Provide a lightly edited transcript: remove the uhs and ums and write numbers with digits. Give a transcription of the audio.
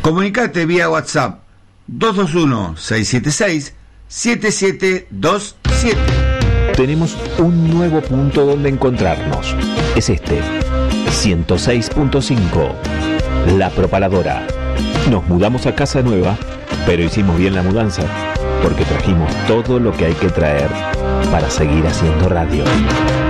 Comunicate vía WhatsApp 221-676-7727. Tenemos un nuevo punto donde encontrarnos. Es este, 106.5, La Propaladora. Nos mudamos a casa nueva, pero hicimos bien la mudanza, porque trajimos todo lo que hay que traer para seguir haciendo radio.